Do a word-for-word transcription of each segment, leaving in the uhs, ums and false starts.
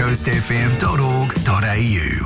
coast f m dot org dot a u.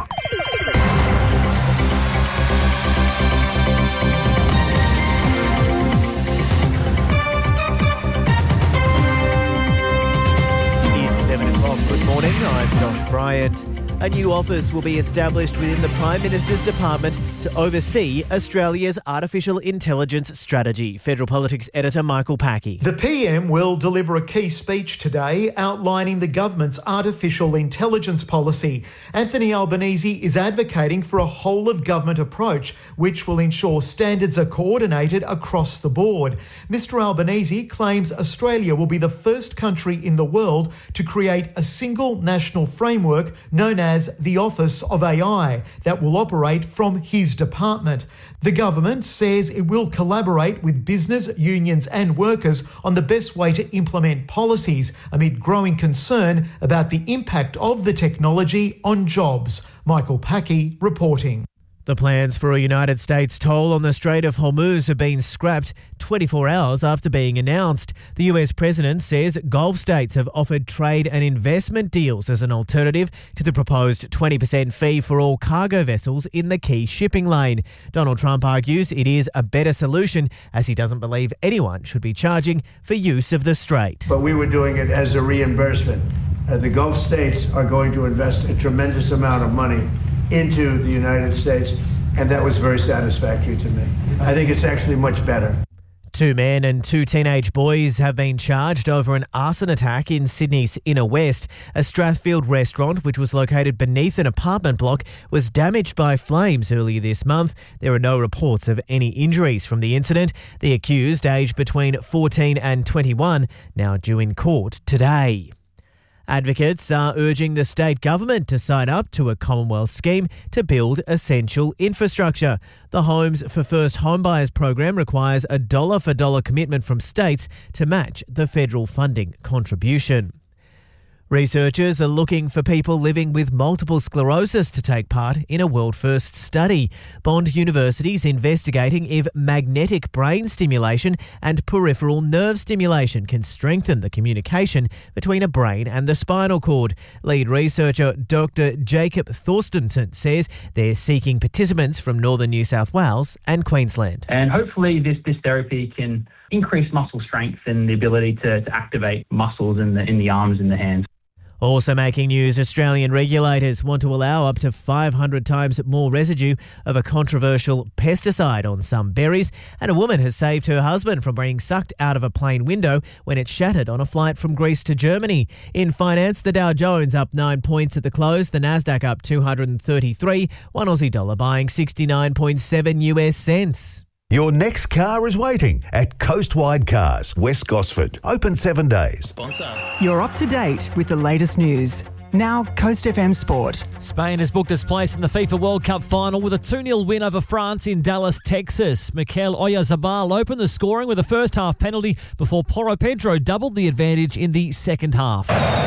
Good morning, I'm Josh Bryant. A new office will be established within the Prime Minister's Department to oversee Australia's artificial intelligence strategy. Federal Politics editor Michael Packey. The P M will deliver a key speech today outlining the government's artificial intelligence policy. Anthony Albanese is advocating for a whole-of-government approach which will ensure standards are coordinated across the board. Mister Albanese claims Australia will be the first country in the world to create a single national framework known as the Office of A I that will operate from his department. The government says it will collaborate with business, unions and workers on the best way to implement policies amid growing concern about the impact of the technology on jobs. Michael Packey reporting. The plans for a United States toll on the Strait of Hormuz have been scrapped twenty-four hours after being announced. The U S president says Gulf states have offered trade and investment deals as an alternative to the proposed twenty percent fee for all cargo vessels in the key shipping lane. Donald Trump argues it is a better solution as he doesn't believe anyone should be charging for use of the strait. But we were doing it as a reimbursement. Uh, the Gulf states are going to invest a tremendous amount of money into the United States, and that was very satisfactory to me. I think it's actually much better. Two men and two teenage boys have been charged over an arson attack in Sydney's inner west. A Strathfield restaurant, which was located beneath an apartment block, was damaged by flames earlier this month. There are no reports of any injuries from the incident. The accused, aged between fourteen and twenty-one, now due in court today. Advocates are urging the state government to sign up to a Commonwealth scheme to build essential infrastructure. The Homes for First Homebuyers program requires a dollar-for-dollar commitment from states to match the federal funding contribution. Researchers are looking for people living with multiple sclerosis to take part in a world-first study. Bond University is investigating if magnetic brain stimulation and peripheral nerve stimulation can strengthen the communication between a brain and the spinal cord. Lead researcher Doctor Jacob Thorstenson says they're seeking participants from northern New South Wales and Queensland. And hopefully this, this therapy can increase muscle strength and the ability to, to activate muscles in the in the arms and the hands. Also making news, Australian regulators want to allow up to five hundred times more residue of a controversial pesticide on some berries, and a woman has saved her husband from being sucked out of a plane window when it shattered on a flight from Greece to Germany. In finance, the Dow Jones up nine points at the close, the Nasdaq up two hundred thirty-three, one Aussie dollar buying sixty-nine point seven U S cents. Your next car is waiting at Coastwide Cars, West Gosford. Open seven days. Sponsor. You're up to date with the latest news. Now, Coast F M Sport. Spain has booked its place in the FIFA World Cup final with a two nil win over France in Dallas, Texas. Mikel Oyarzabal opened the scoring with a first-half penalty before Porro Pedro doubled the advantage in the second half.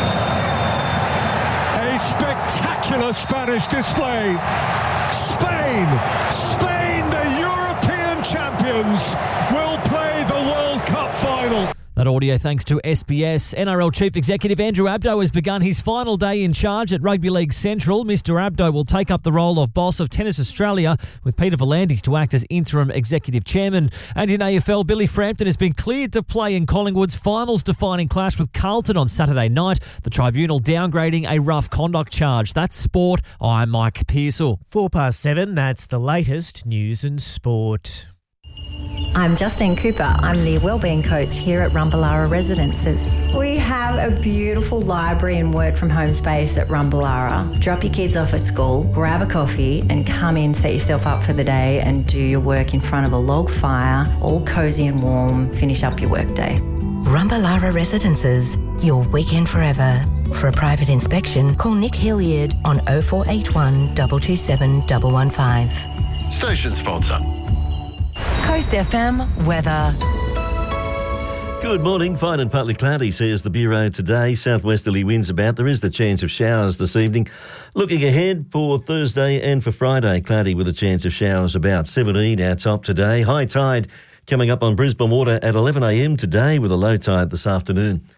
A spectacular Spanish display. Spain, Spain, the European champions, will play the World Cup final. That audio thanks to S B S. N R L Chief Executive Andrew Abdo has begun his final day in charge at Rugby League Central. Mister Abdo will take up the role of boss of Tennis Australia, with Peter V'landys to act as interim executive chairman. And in A F L, Billy Frampton has been cleared to play in Collingwood's finals-defining clash with Carlton on Saturday night. The tribunal downgrading a rough conduct charge. That's sport. I'm Mike Pearsall. Four past seven, that's the latest news and sport. I'm Justine Cooper. I'm the Wellbeing Coach here at Rumballara Residences. We have a beautiful library and work from home space at Rumballara. Drop your kids off at school, grab a coffee and come in, set yourself up for the day and do your work in front of a log fire, all cosy and warm, finish up your workday. Rumballara Residences, your weekend forever. For a private inspection, call Nick Hilliard on oh four eight one, two two seven, one one five. Station sponsor. Coast F M weather. Good morning. Fine and partly cloudy, says the Bureau today. Southwesterly winds about. There is the chance of showers this evening. Looking ahead for Thursday and for Friday, cloudy with a chance of showers about. seventeen our top today. High tide coming up on Brisbane Water at eleven a m today with a low tide this afternoon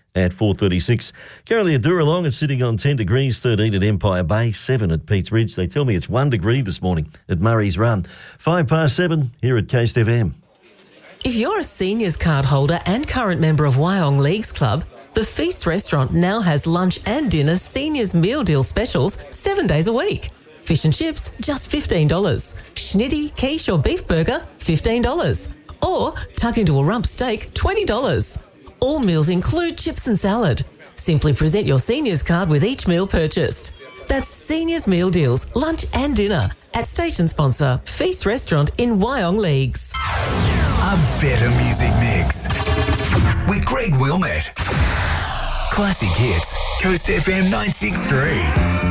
at four thirty-six. Currently at Duralong, it's sitting on ten degrees, thirteen at Empire Bay, seven at Pete's Ridge. They tell me it's one degree this morning at Murray's Run. Five past seven here at Coast F M. If you're a seniors card holder and current member of Wyong Leagues Club, the Feast Restaurant now has lunch and dinner seniors meal deal specials seven days a week. Fish and chips, just fifteen dollars. Schnitty, quiche or beef burger, fifteen dollars. Or tuck into a rump steak, twenty dollars. All meals include chips and salad. Simply present your seniors card with each meal purchased. That's Seniors Meal Deals, lunch and dinner at station sponsor Feast Restaurant in Wyong Leagues. A better music mix with Greg Wilmette. Classic hits, Coast F M nine six three.